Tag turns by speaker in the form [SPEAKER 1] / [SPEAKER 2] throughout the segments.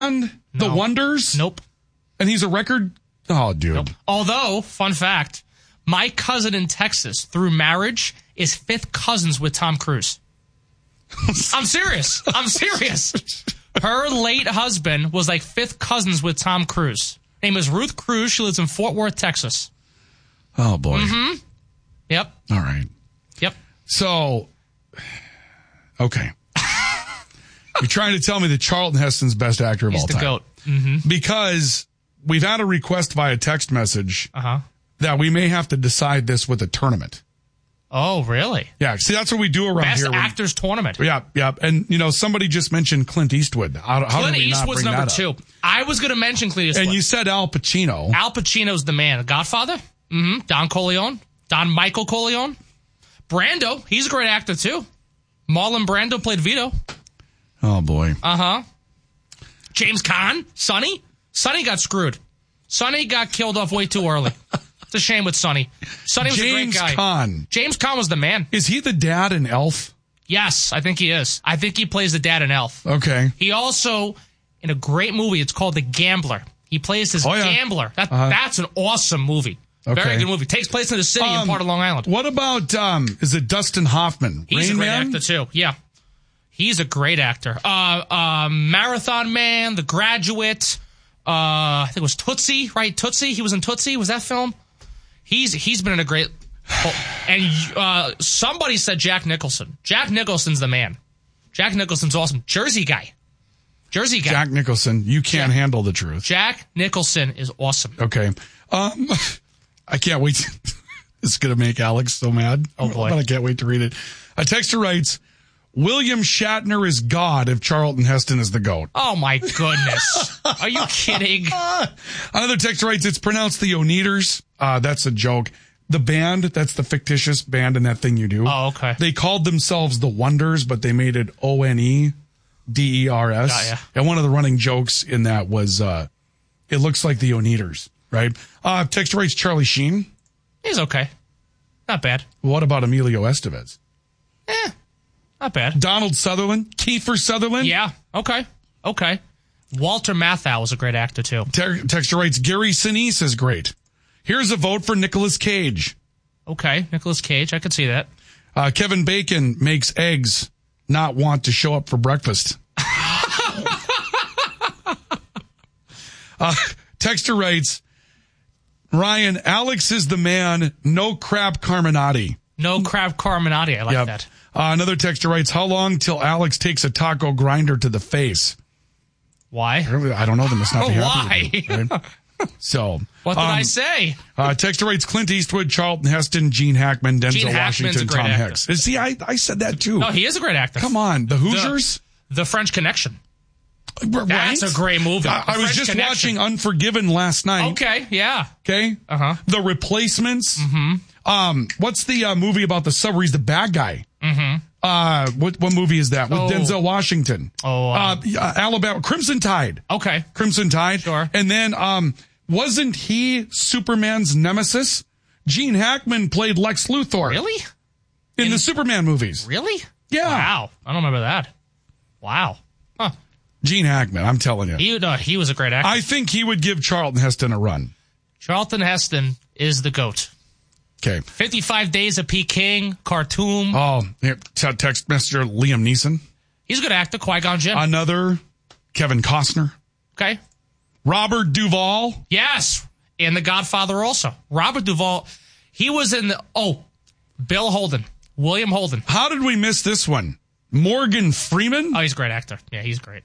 [SPEAKER 1] The Wonders?
[SPEAKER 2] Nope.
[SPEAKER 1] And he's a record? Oh, dude.
[SPEAKER 2] Nope. Although, fun fact, my cousin in Texas, through marriage, is fifth cousins with Tom Cruise. I'm serious. Her late husband was like fifth cousins with Tom Cruise. Name is Ruth Cruz. She lives in Fort Worth, Texas.
[SPEAKER 1] Oh, boy.
[SPEAKER 2] Mm-hmm. Yep.
[SPEAKER 1] All right.
[SPEAKER 2] Yep.
[SPEAKER 1] So, okay. You're trying to tell me that Charlton Heston's best actor of all time.
[SPEAKER 2] He's the GOAT. Mm-hmm.
[SPEAKER 1] Because we've had a request via text message that we may have to decide this with a tournament.
[SPEAKER 2] Oh, really?
[SPEAKER 1] Yeah. See, that's what we do around
[SPEAKER 2] Best
[SPEAKER 1] here.
[SPEAKER 2] Actors Tournament.
[SPEAKER 1] Yeah. And, somebody just mentioned Clint Eastwood. How
[SPEAKER 2] Clint
[SPEAKER 1] do we
[SPEAKER 2] Eastwood's
[SPEAKER 1] not bring
[SPEAKER 2] number
[SPEAKER 1] that up?
[SPEAKER 2] 2. I was going to mention Clint Eastwood.
[SPEAKER 1] And you said Al Pacino.
[SPEAKER 2] Al Pacino's the man. Godfather? Mm-hmm. Don Corleone. Don Michael Corleone. Brando. He's a great actor, too. Marlon Brando played Vito.
[SPEAKER 1] Oh, boy.
[SPEAKER 2] Uh-huh. James Caan. Sonny. Sonny got screwed. Sonny got killed off way too early. It's a shame with Sonny. Sonny was a great guy. James Caan was the man.
[SPEAKER 1] Is he the dad in Elf?
[SPEAKER 2] Yes, I think he is. I think he plays the dad in Elf.
[SPEAKER 1] Okay.
[SPEAKER 2] He also, in a great movie, it's called The Gambler. He plays this gambler. That's an awesome movie.
[SPEAKER 1] Okay.
[SPEAKER 2] Very good movie. Takes place in the city in part of Long Island.
[SPEAKER 1] What about, is it Dustin Hoffman?
[SPEAKER 2] He's
[SPEAKER 1] Rain
[SPEAKER 2] a great
[SPEAKER 1] Man?
[SPEAKER 2] actor, too. Yeah. He's a great actor. Marathon Man, The Graduate. I think it was Tootsie, right? Tootsie. He was in Tootsie. Was that film? He's been in a great. And somebody said Jack Nicholson. Jack Nicholson's the man. Jack Nicholson's awesome. Jersey guy.
[SPEAKER 1] Jack Nicholson. You can't handle the truth.
[SPEAKER 2] Jack Nicholson is awesome.
[SPEAKER 1] Okay. I can't wait. It's going to make Alex so mad.
[SPEAKER 2] Oh, boy.
[SPEAKER 1] But I can't wait to read it. A texter writes, William Shatner is God if Charlton Heston is the GOAT.
[SPEAKER 2] Oh, my goodness. Are you kidding?
[SPEAKER 1] Another texter writes, it's pronounced the Oneaters. That's a joke. The band, that's the fictitious band in that thing you do.
[SPEAKER 2] Oh, okay.
[SPEAKER 1] They called themselves the Wonders, but they made it Oneders. And one of the running jokes in that was, it looks like the Oneaters, right? Texter writes Charlie Sheen.
[SPEAKER 2] He's okay. Not bad.
[SPEAKER 1] What about Emilio Estevez?
[SPEAKER 2] Not bad.
[SPEAKER 1] Donald Sutherland? Kiefer Sutherland?
[SPEAKER 2] Yeah. Okay. Walter Matthau was a great actor, too.
[SPEAKER 1] Texter writes, Gary Sinise is great. Here's a vote for Nicolas Cage.
[SPEAKER 2] Okay, Nicolas Cage. I could see that.
[SPEAKER 1] Kevin Bacon makes eggs not want to show up for breakfast. Texter writes, Ryan, Alex is the man, no crab Carminati.
[SPEAKER 2] No crab Carminati. I like that.
[SPEAKER 1] Another texter writes, how long till Alex takes a taco grinder to the face?
[SPEAKER 2] Why?
[SPEAKER 1] I don't know. They must not be happy
[SPEAKER 2] Why?
[SPEAKER 1] with it, right? So,
[SPEAKER 2] what did I say?
[SPEAKER 1] Texter writes Clint Eastwood, Charlton Heston, Gene Hackman, Denzel Washington, Tom Hanks. See, I said that too.
[SPEAKER 2] No, he is a great actor.
[SPEAKER 1] Come on, the Hoosiers,
[SPEAKER 2] the French Connection.
[SPEAKER 1] Right?
[SPEAKER 2] That's a great movie.
[SPEAKER 1] I was just watching Unforgiven last night.
[SPEAKER 2] Okay, yeah.
[SPEAKER 1] Okay. The Replacements. Mm-hmm. What's the movie about the sub where he's the bad guy? Mm-hmm. What movie is that with Denzel Washington? Alabama Crimson Tide.
[SPEAKER 2] Okay,
[SPEAKER 1] Crimson Tide.
[SPEAKER 2] Sure.
[SPEAKER 1] And then wasn't he Superman's nemesis? Gene Hackman played Lex Luthor.
[SPEAKER 2] Really?
[SPEAKER 1] In the Superman movies.
[SPEAKER 2] Really?
[SPEAKER 1] Yeah.
[SPEAKER 2] Wow. I don't remember that. Wow. Huh.
[SPEAKER 1] Gene Hackman, I'm telling you.
[SPEAKER 2] He was a great actor.
[SPEAKER 1] I think he would give Charlton Heston a run.
[SPEAKER 2] Charlton Heston is the GOAT.
[SPEAKER 1] Okay.
[SPEAKER 2] 55 Days of Peking, Khartoum.
[SPEAKER 1] Oh, text messenger Liam Neeson.
[SPEAKER 2] He's a good actor, Qui-Gon Jinn.
[SPEAKER 1] Another Kevin Costner.
[SPEAKER 2] Okay.
[SPEAKER 1] Robert Duvall.
[SPEAKER 2] Yes. And The Godfather also. Robert Duvall, he was in Bill Holden. William Holden.
[SPEAKER 1] How did we miss this one? Morgan Freeman?
[SPEAKER 2] Oh, he's a great actor. Yeah, he's great.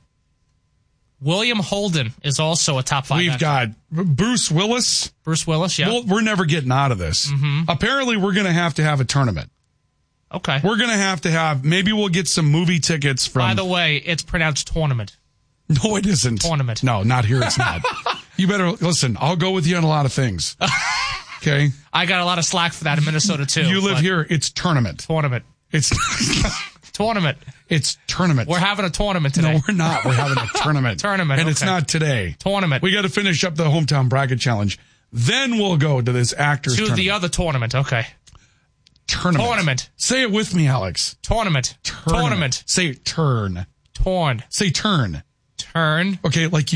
[SPEAKER 2] William Holden is also a top 5
[SPEAKER 1] We've
[SPEAKER 2] actor.
[SPEAKER 1] got Bruce Willis.
[SPEAKER 2] Bruce Willis, yeah.
[SPEAKER 1] We're never getting out of this. Mm-hmm. Apparently, we're going to have a tournament.
[SPEAKER 2] Okay.
[SPEAKER 1] We're going to have, maybe we'll get some movie tickets from.
[SPEAKER 2] By the way, it's pronounced tournament.
[SPEAKER 1] No, it isn't.
[SPEAKER 2] Tournament.
[SPEAKER 1] No, not here. It's not. You better listen. I'll go with you on a lot of things. Okay.
[SPEAKER 2] I got a lot of slack for that in Minnesota too.
[SPEAKER 1] You live here. It's tournament.
[SPEAKER 2] Tournament.
[SPEAKER 1] It's
[SPEAKER 2] tournament.
[SPEAKER 1] It's tournament.
[SPEAKER 2] We're having a tournament today.
[SPEAKER 1] No, we're not. We're having a tournament.
[SPEAKER 2] Tournament.
[SPEAKER 1] And
[SPEAKER 2] okay.
[SPEAKER 1] it's not today.
[SPEAKER 2] Tournament.
[SPEAKER 1] We got to finish up the hometown bracket challenge. Then we'll go to this actors tournament.
[SPEAKER 2] The other tournament. Okay.
[SPEAKER 1] Tournament. Say it with me, Alex.
[SPEAKER 2] Tournament. Tournament.
[SPEAKER 1] Say turn.
[SPEAKER 2] Torn.
[SPEAKER 1] Say turn.
[SPEAKER 2] turn.
[SPEAKER 1] Okay, like